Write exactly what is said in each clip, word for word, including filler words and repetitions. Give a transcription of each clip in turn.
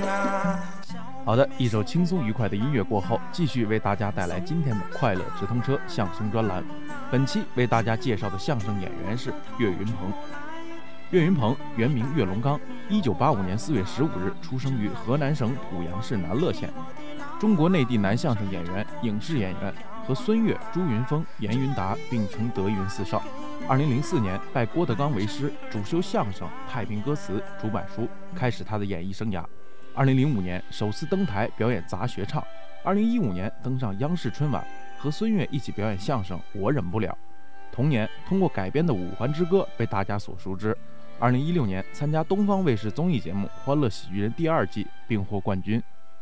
啊。 好的，一首轻松愉快的音乐过后，继续为大家带来今天的快乐直通车相声专栏。本期为大家介绍的相声演员是岳云鹏。岳云鹏原名岳龙刚，一九八五年四月十五日出生于河南省濮阳市南乐县，中国内地男相声演员、影视演员，和孙越、朱云峰、严云达并称德云四少。二零零四年拜郭德纲为师，主修相声、太平歌词，出版书，开始他的演艺生涯。二零零五年首次登台表演杂学唱，二零一五年登上央视春晚，和孙越一起表演相声《我忍不了》。同年通过改编的《五环之歌》被大家所熟知。二零一六年参加东方卫视综艺节目《欢乐喜剧人》第二季，并获冠军。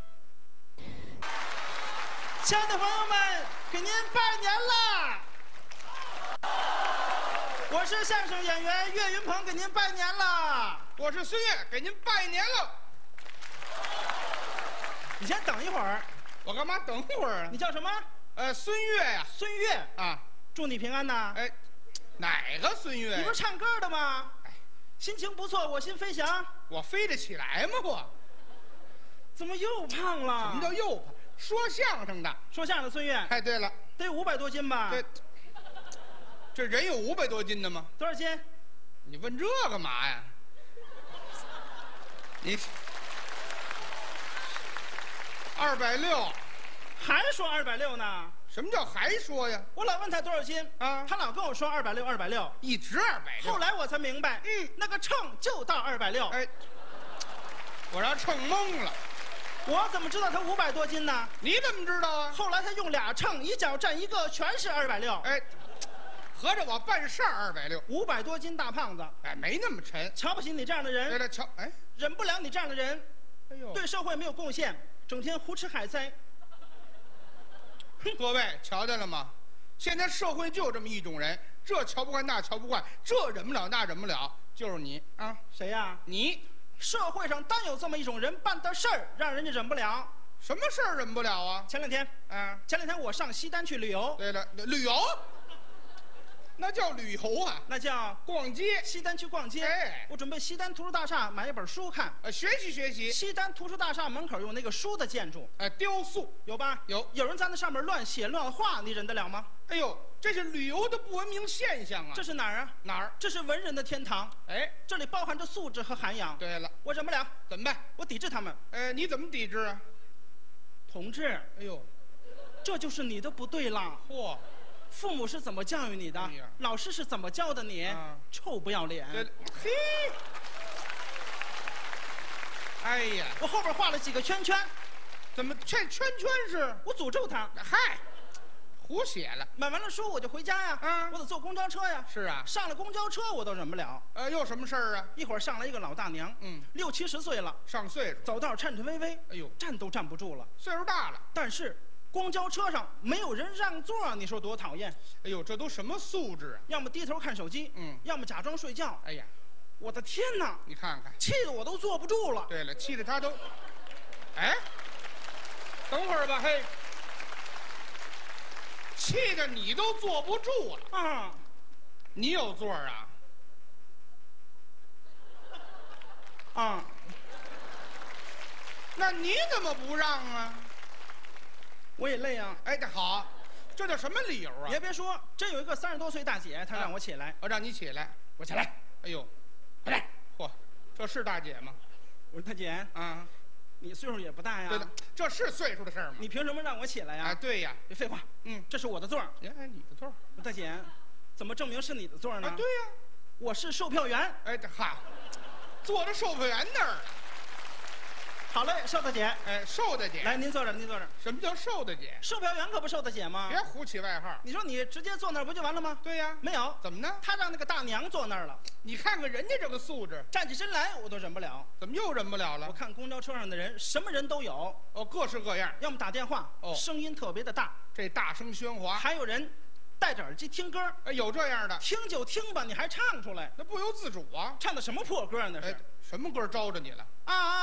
亲爱的朋友们，给您拜年啦！我是相声演员岳云鹏，给您拜年啦！ 我是孙越，给您拜年了。 你先等一会儿。 我干嘛等会儿啊？ 你叫什么？ 呃，孙越呀。 孙越啊， 祝你平安呐。 哎，哪个孙越？ 你不是唱歌的吗？哎，心情不错，我心飞翔。 我飞得起来吗？我怎么又胖了？ 什么叫又胖？说相声的。 说相声的孙越。 哎，对了， 得有五百多斤吧？ 这这人有五百多斤的吗？ 多少斤？ 你问这干嘛呀？你二百六， 还说二百六呢？ 什么叫还说呀？ 我老问他多少斤啊， 他老跟我说二百六，二百六， 一直二百六。 后来我才明白， 嗯， 那个秤就到二百六。 哎，我让秤懵了。 我怎么知道他五百多斤呢？ 你怎么知道啊？ 后来他用俩秤，一脚站一个，全是二百六。 哎，合着我办事儿二百六， 五百多斤大胖子。 哎，没那么沉。 瞧不起你这样的人。 对了，瞧，哎， 忍不了你这样的人。 哎呦， 对社会没有贡献，整天胡吃海塞。 各位瞧见了吗？现在社会就这么一种人，这瞧不惯，那瞧不惯，这忍不了，那忍不了，就是你啊！ 谁呀？ 你。 社会上单有这么一种人，办的事儿让人家忍不了。 什么事儿忍不了啊？ 前两天， 啊， 前两天我上西单去旅游。 对了，旅游，那叫旅游啊， 那叫逛街。 西单去逛街。 哎， 我准备西单图书大厦买一本书看。 呃，学习学习。 西单图书大厦门口有那个书的建筑， 呃，雕塑有吧？ 有。 有人在那上面乱写乱画，你忍得了吗？ 哎呦，这是旅游的不文明现象啊！ 这是哪儿啊？ 哪儿？ 这是文人的天堂。 哎， 这里包含着素质和涵养。 对了， 我忍不了， 怎么办？ 我抵制他们。 呃，你怎么抵制啊？ 同志， 哎呦， 这就是你的不对了。 嚯！ 父母是怎么教育你的？ 哎呀， 老师是怎么教的你？ 啊， 臭不要脸！ 嘿，哎呀， 我后边画了几个圈圈。 怎么这圈圈是？ 我诅咒他。 嗨，胡写了。 买完了书我就回家呀。 嗯， 我得坐公交车呀。 是啊， 上了公交车我都忍不了。 呃，又什么事儿啊？ 一会儿上来一个老大娘， 嗯， 六七十岁了， 上岁数， 走道颤颤巍巍， 哎呦， 站都站不住了。 岁数大了， 但是公交车上没有人让座，你说多讨厌？ 哎呦，这都什么素质啊？ 要么低头看手机， 嗯， 要么假装睡觉。 哎呀， 我的天哪！ 你看看， 气得我都坐不住了。 对了，气得他都……哎，等会儿吧，嘿，气得你都坐不住了啊！ 你有座啊？ 啊， 那你怎么不让啊？ 我也累啊。 哎，这好，这叫什么理由啊？ 别别说，真有一个三十多岁大姐，她让我起来， 我让你起来， 我起来。 哎呦，快点！嚯，这是大姐吗？ 我说大姐啊， 你岁数也不大呀。 对的，这是岁数的事儿吗？ 你凭什么让我起来呀？ 啊，对呀。 别废话， 嗯， 这是我的座儿。 哎，你的座儿。 大姐，怎么证明是你的座儿呢？ 啊，对呀， 我是售票员。 哎，这哈，坐着售票员那儿。 好嘞，瘦大姐。 哎，瘦大姐， 来，您坐这儿，您坐这儿。 什么叫瘦大姐？ 售票员可不瘦大姐吗？ 别胡起外号。 你说你直接坐那儿不就完了吗？ 对呀。 没有。 怎么呢？ 他让那个大娘坐那儿了。 你看看人家这个素质， 站起身来我都忍不了。 怎么又忍不了了？ 我看公交车上的人，什么人都有。 哦，各式各样。 要么打电话， 哦， 声音特别的大， 这大声喧哗。 还有人戴着耳机听歌。 哎，有这样的。 听就听吧，你还唱出来， 那不由自主啊。 唱的什么破歌啊？那是。 哎，什么歌招着你了？ 啊啊